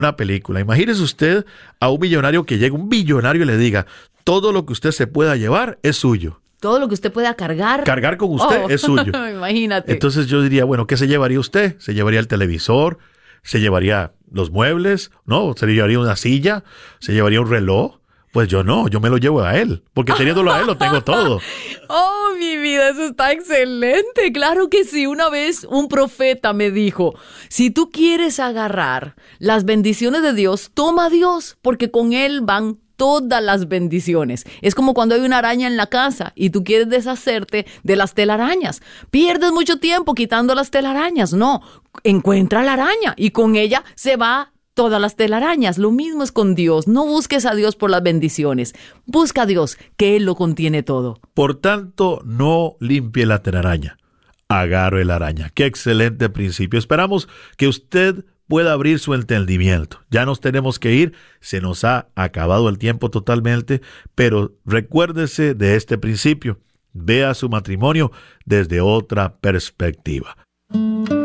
una película. Imagínese usted a un millonario que llega, un billonario y le diga, todo lo que usted se pueda llevar es suyo. Todo lo que usted pueda cargar. Cargar con usted es suyo. Imagínate. Entonces yo diría, bueno, ¿qué se llevaría usted? ¿Se llevaría el televisor? ¿Se llevaría los muebles? ¿No? ¿Se llevaría una silla? ¿Se llevaría un reloj? Pues yo no, yo me lo llevo a él. Porque teniéndolo a él lo tengo todo. Oh, mi vida, eso está excelente. Claro que sí. Una vez un profeta me dijo, si tú quieres agarrar las bendiciones de Dios, toma a Dios, porque con Él van todas las bendiciones. Es como cuando hay una araña en la casa y tú quieres deshacerte de las telarañas. Pierdes mucho tiempo quitando las telarañas. No, encuentra la araña y con ella se va todas las telarañas. Lo mismo es con Dios. No busques a Dios por las bendiciones. Busca a Dios, que Él lo contiene todo. Por tanto, no limpie la telaraña. Agarre la araña. Qué excelente principio. Esperamos que usted pueda abrir su entendimiento. Ya nos tenemos que ir, se nos ha acabado el tiempo totalmente, pero recuérdese de este principio. Vea su matrimonio desde otra perspectiva.